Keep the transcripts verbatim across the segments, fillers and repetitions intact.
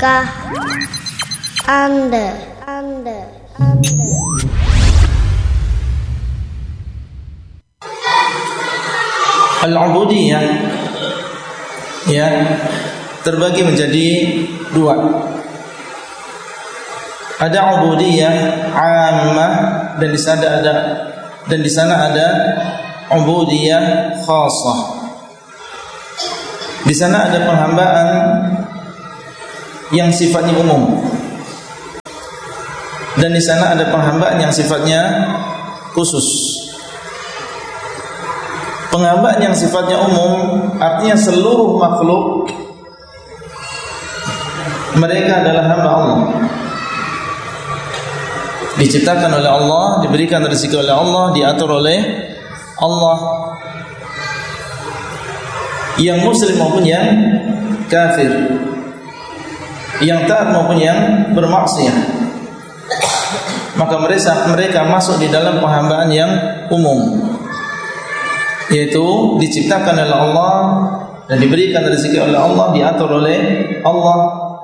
Tahukah Anda, Anda, Anda Al-ubudiyah ya terbagi menjadi dua. Ada ubudiyah ammah dan di sana ada dan di sana ada ubudiyah khassah. Di sana ada penghambaan yang sifatnya umum. Dan di sana ada penghambaan yang sifatnya khusus. Penghambaan yang sifatnya umum artinya seluruh makhluk mereka adalah hamba Allah. Diciptakan oleh Allah, diberikan rezeki oleh Allah, diatur oleh Allah. Yang muslim maupun yang kafir, yang taat maupun yang bermaksiat, maka mereka mereka masuk di dalam penghambaan yang umum, yaitu diciptakan oleh Allah dan diberikan rezeki oleh Allah, diatur oleh Allah,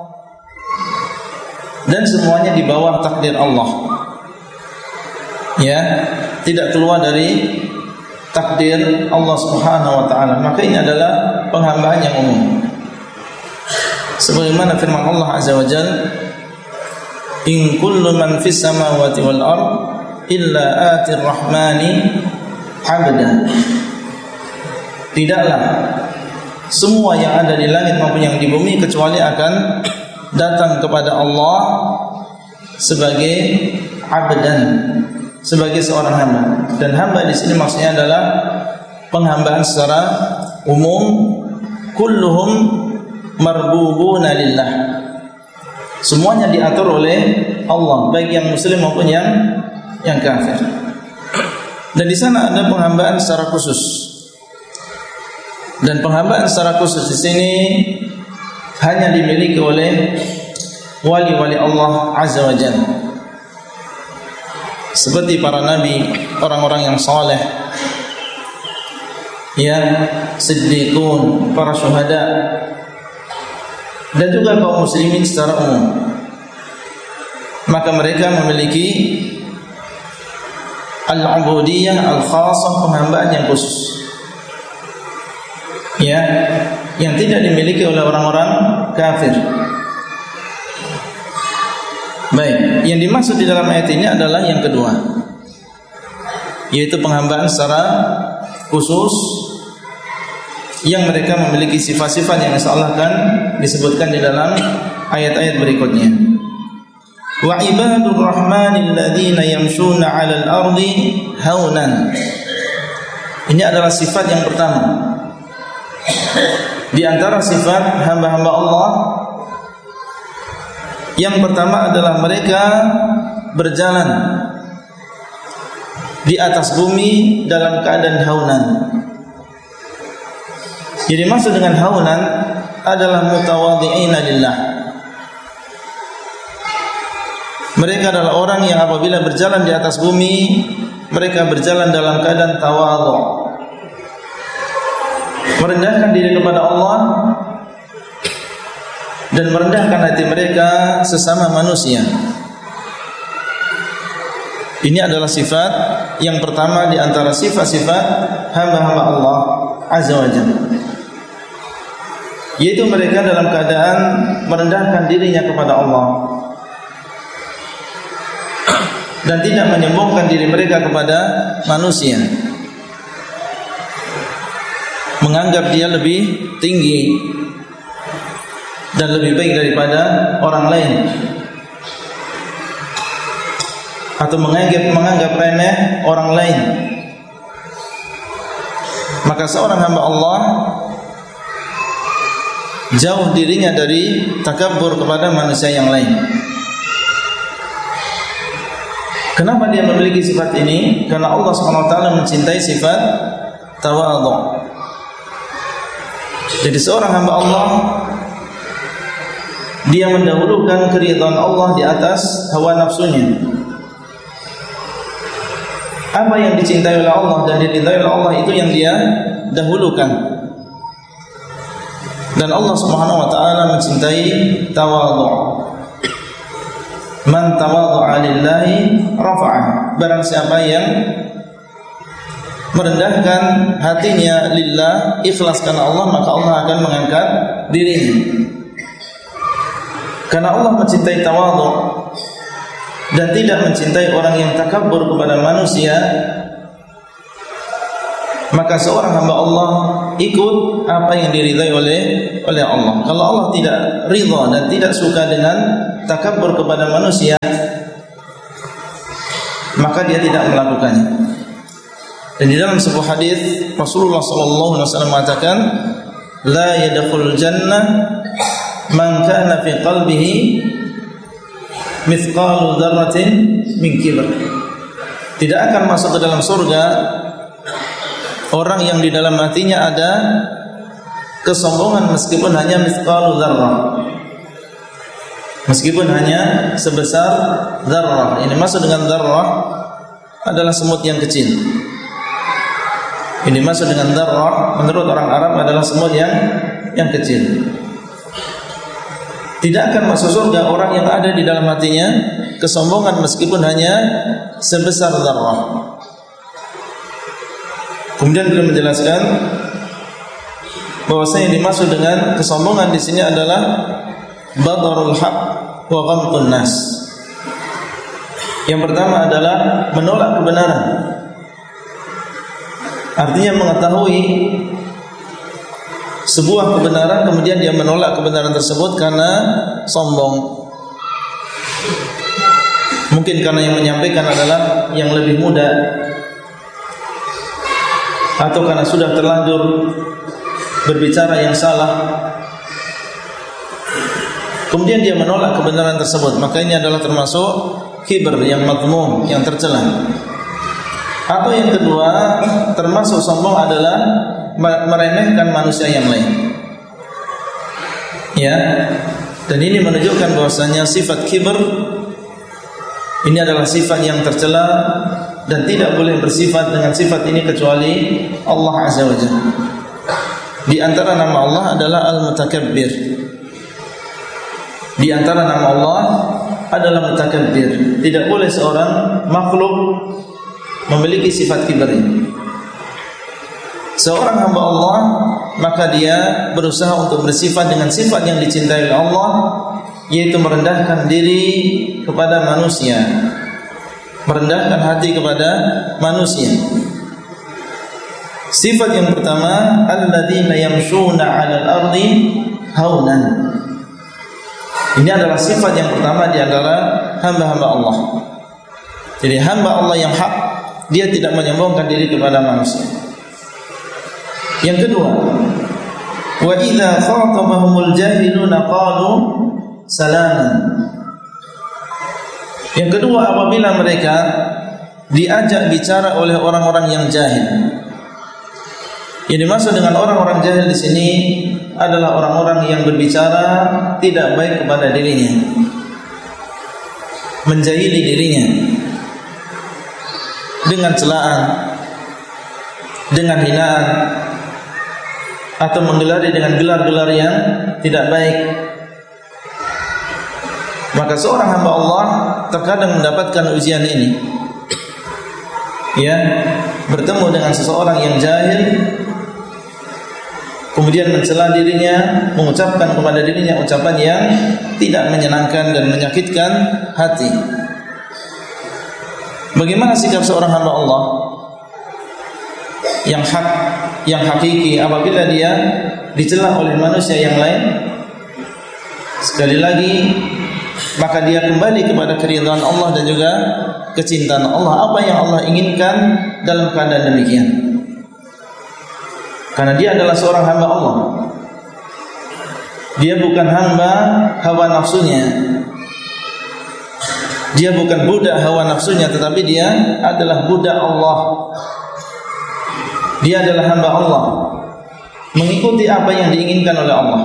dan semuanya di bawah takdir Allah. Ya, tidak keluar dari takdir Allah Subhanahu wa taala. Maka ini adalah penghambaan yang umum. Sebagaimana firman Allah Azza wa Jalla, "In kullu man fis samawati wal ard illa atir rahmani 'abdan." Tidaklah semua yang ada di langit maupun yang di bumi kecuali akan datang kepada Allah sebagai abdan, sebagai seorang hamba. Dan hamba di sini maksudnya adalah penghambaan secara umum, kulluhum marbubuna lillah. Semuanya diatur oleh Allah, baik yang muslim maupun yang yang kafir. Dan di sana ada penghambaan secara khusus. Dan penghambaan secara khusus di sini hanya dimiliki oleh wali-wali Allah Azza wa Jalla. Seperti para nabi, orang-orang yang saleh, yang siddiqun, para syuhada, dan juga kaum muslimin secara umum. Maka mereka memiliki al-ubudiyah al-khassah, penghambaan yang khusus, ya, yang tidak dimiliki oleh orang-orang kafir. Baik, yang dimaksud di dalam ayat ini adalah yang kedua, yaitu penghambaan secara khusus yang mereka memiliki sifat-sifat yang insyaallah akan disebutkan di dalam ayat-ayat berikutnya. Wa ibadur rahmanil ladzina yamshuna 'alal ardi haunan. Ini adalah sifat yang pertama di antara sifat hamba-hamba Allah. Yang pertama adalah mereka berjalan di atas bumi dalam keadaan haunan. Jadi maksud dengan haunan adalah mutawadhi'ina lillah. Mereka adalah orang yang apabila berjalan di atas bumi, mereka berjalan dalam keadaan tawadhu, merendahkan diri kepada Allah dan merendahkan hati mereka sesama manusia. Ini adalah sifat yang pertama di antara sifat-sifat hamba-hamba Allah Azza wa Jalla, yaitu mereka dalam keadaan merendahkan dirinya kepada Allah dan tidak menyombongkan diri mereka kepada manusia, menganggap dia lebih tinggi dan lebih baik daripada orang lain, atau menganggap menganggap remeh orang lain. Maka seorang hamba Allah jauh dirinya dari takabur kepada manusia yang lain. Kenapa dia memiliki sifat ini? Karena Allah Subhanahu wa taala mencintai sifat tawadhu. Jadi seorang hamba Allah, dia mendahulukan keridhaan Allah di atas hawa nafsunya. Apa yang dicintai oleh Allah dan diridhai oleh Allah itu yang dia dahulukan. Dan Allah Subhanahu wa taala mencintai tawadhu. Man tawadhu'a lillahi rafa'ah. Barang siapa yang merendahkan hatinya lillah, ikhlas karena Allah, maka Allah akan mengangkat dirinya. Karena Allah mencintai tawadhu dan tidak mencintai orang yang takabur kepada manusia, maka seorang hamba Allah ikut apa yang diridai oleh oleh Allah. Kalau Allah tidak ridha dan tidak suka dengan takabur kepada manusia, maka dia tidak melakukannya. Dan di dalam sebuah hadis Rasulullah sallallahu alaihi wasallam mengatakan, la yadkhulul jannah man kana fi qalbihi mithqalu dzarratin min kibr. Tidak akan masuk ke dalam surga orang yang di dalam hatinya ada kesombongan meskipun hanya mithqalu dzarrah. Meskipun hanya sebesar dzarrah. Ini masuk dengan dzarrah adalah semut yang kecil. Ini masuk dengan dzarrah menurut orang Arab adalah semut yang yang kecil. Tidak akan masuk surga orang yang ada di dalam hatinya kesombongan meskipun hanya sebesar dzarrah. Kemudian beliau menjelaskan bahwasanya yang dimaksud dengan kesombongan di sini adalah badarul haq wa ghamtun nas. Yang pertama adalah menolak kebenaran. Artinya mengetahui sebuah kebenaran kemudian dia menolak kebenaran tersebut karena sombong. Mungkin karena yang menyampaikan adalah yang lebih muda, atau karena sudah terlanjur berbicara yang salah, kemudian dia menolak kebenaran tersebut, maka ini adalah termasuk kibr yang mazmum, yang tercela. Atau yang kedua, termasuk sombong adalah meremehkan manusia yang lain. Ya, dan ini menunjukkan bahwasanya sifat kibr ini adalah sifat yang tercela dan tidak boleh bersifat dengan sifat ini kecuali Allah Azza wa Jalla. Di antara nama Allah adalah Al-Mutakabbir. Di antara nama Allah adalah Mutakabbir. Tidak boleh seorang makhluk memiliki sifat kibr ini. Seorang hamba Allah maka dia berusaha untuk bersifat dengan sifat yang dicintai oleh Allah, yaitu merendahkan diri kepada manusia, merendahkan hati kepada manusia. Sifat yang pertama, alladzina yamshuna 'alal ardi haunan. Ini adalah sifat yang pertama di antara hamba-hamba Allah. Jadi hamba Allah yang hak, dia tidak menyombongkan diri kepada manusia. Yang kedua, wa idza khatabahumul jahiluna qalu salaman. Yang kedua, apabila mereka diajak bicara oleh orang-orang yang jahil. Yang dimaksud dengan orang-orang jahil di sini adalah orang-orang yang berbicara tidak baik kepada dirinya, menjahili dirinya dengan celaan, dengan hinaan, atau menggelari dengan gelar-gelar yang tidak baik. Maka seorang hamba Allah terkadang mendapatkan ujian ini, ya, bertemu dengan seseorang yang jahil, kemudian mencela dirinya, mengucapkan kepada dirinya ucapan yang tidak menyenangkan dan menyakitkan hati. Bagaimana sikap seorang hamba Allah yang hak, yang hakiki apabila dia dicela oleh manusia yang lain? Sekali lagi, maka dia kembali kepada keridhaan Allah dan juga kecintaan Allah. Apa yang Allah inginkan dalam keadaan demikian? Karena dia adalah seorang hamba Allah. Dia bukan hamba hawa nafsunya. Dia bukan budak hawa nafsunya, tetapi dia adalah budak Allah. Dia adalah hamba Allah, mengikuti apa yang diinginkan oleh Allah.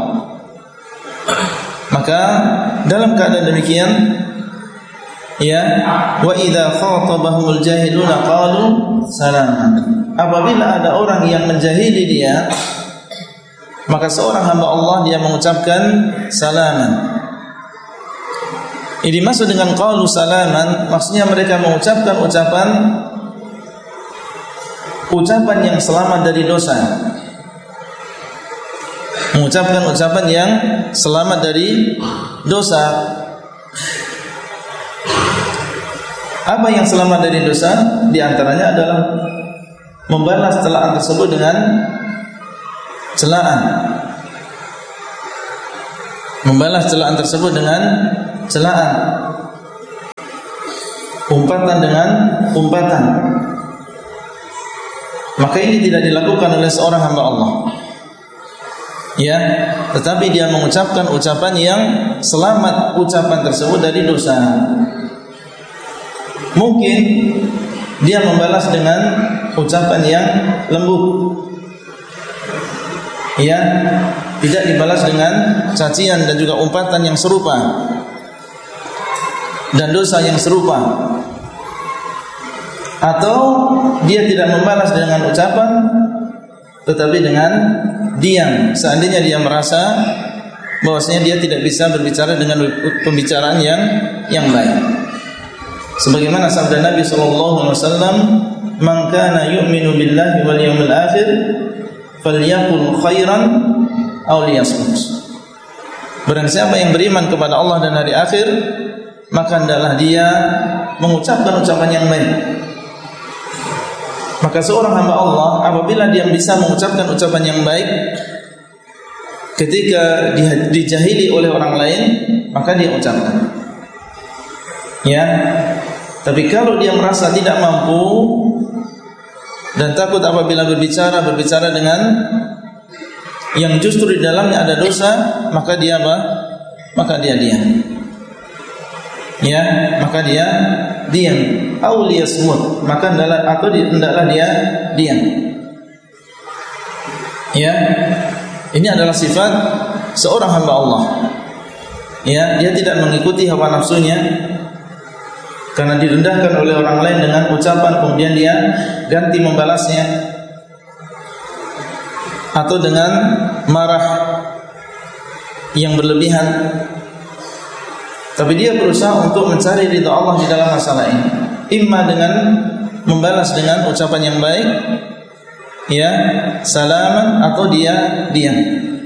Maka dalam keadaan demikian, ya, wa idza khatabahumul jahiluna qalu salaman. Apabila ada orang yang menjahili dia, maka seorang hamba Allah dia mengucapkan salaman. Ini dimaksud dengan qaulu salaman, maksudnya mereka mengucapkan ucapan ucapan yang selamat dari dosa. Mengucapkan ucapan yang selamat dari dosa. Apa yang selamat dari dosa? Di antaranya adalah membalas celaan tersebut dengan celaan. Membalas celaan tersebut dengan celaan, umpatan dengan umpatan. Maka ini tidak dilakukan oleh seorang hamba Allah, ya, tetapi dia mengucapkan ucapan yang selamat ucapan tersebut dari dosa. Mungkin dia membalas dengan ucapan yang lembut, ya, tidak dibalas dengan cacian dan juga umpatan yang serupa dan dosa yang serupa. Atau dia tidak membalas dengan ucapan tetapi dengan diam, seandainya dia merasa bahwasanya dia tidak bisa berbicara dengan pembicaraan yang yang baik. Sebagaimana sabda Nabi sallallahu alaihi wasallam, "Man kana yu'minu billahi wal yawmil akhir falyaqul khairan aw liyasmut." Barang siapa yang beriman kepada Allah dan hari akhir, maka hendaklah dia mengucapkan ucapan yang baik. Maka seorang hamba Allah apabila dia bisa mengucapkan ucapan yang baik ketika dijahili oleh orang lain, maka dia ucapkan, ya. Tapi kalau dia merasa tidak mampu dan takut apabila berbicara berbicara dengan yang justru di dalamnya ada dosa, maka dia apa? Maka dia diam. Ya, maka dia diam. Au liyasmut, maka hendaklah atau hendaklah dia diam. Ya, ini adalah sifat seorang hamba Allah. Ya, dia tidak mengikuti hawa nafsunya karena direndahkan oleh orang lain dengan ucapan, kemudian dia ganti membalasnya, atau dengan marah yang berlebihan. Tapi dia berusaha untuk mencari ridha Allah di dalam masalah ini, imma dengan membalas dengan ucapan yang baik, ya, salaman, atau dia diam.